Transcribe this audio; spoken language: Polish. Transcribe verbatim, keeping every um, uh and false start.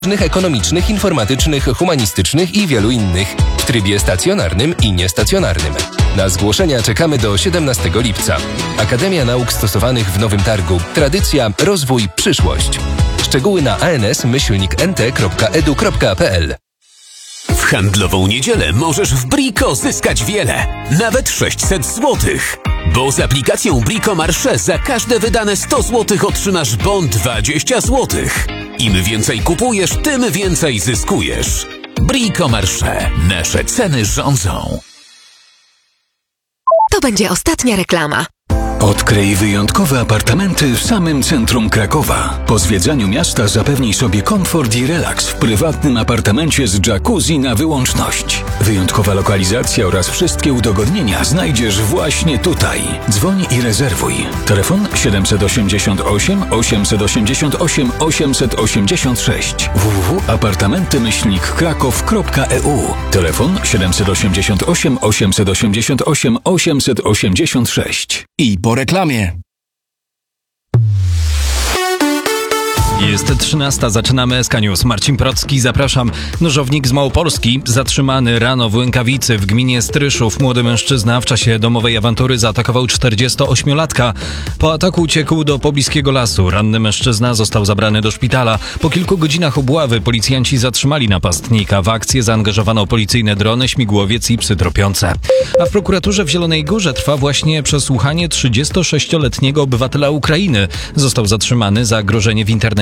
ekonomicznych, informatycznych, humanistycznych i wielu innych w trybie stacjonarnym i niestacjonarnym. Na zgłoszenia czekamy do siedemnastego lipca. Akademia Nauk Stosowanych w Nowym Targu. Tradycja, rozwój, przyszłość. Szczegóły na a n s myślnik n t kropka e d u kropka p l. W handlową niedzielę możesz w Brico zyskać wiele, nawet sześćset złotych. Bo z aplikacją Brico Marché za każde wydane sto złotych otrzymasz bon dwadzieścia złotych. Im więcej kupujesz, tym więcej zyskujesz. Brico Marché. Nasze ceny rządzą. To będzie ostatnia reklama. Odkryj wyjątkowe apartamenty w samym centrum Krakowa. Po zwiedzaniu miasta zapewnij sobie komfort i relaks w prywatnym apartamencie z jacuzzi na wyłączność. Wyjątkowa lokalizacja oraz wszystkie udogodnienia znajdziesz właśnie tutaj. Dzwoń i rezerwuj. Telefon siedem osiem osiem, osiem osiem osiem, osiem osiem sześć. w w w kropka apartamenty myślnik kraków kropka e u. Telefon siedem osiem osiem, osiem osiem osiem, osiem osiem sześć. I po reklamie. Jest trzynasta, zaczynamy S K News. Marcin Procki, zapraszam. Nożownik z Małopolski zatrzymany rano w Łękawicy w gminie Stryszów. Młody mężczyzna w czasie domowej awantury zaatakował czterdziestoośmiolatka. Po ataku uciekł do pobliskiego lasu. Ranny mężczyzna został zabrany do szpitala. Po kilku godzinach obławy policjanci zatrzymali napastnika. W akcję zaangażowano policyjne drony, śmigłowiec i psy tropiące. A w prokuraturze w Zielonej Górze trwa właśnie przesłuchanie trzydziestosześcioletniego obywatela Ukrainy. Został zatrzymany za grożenie w internecie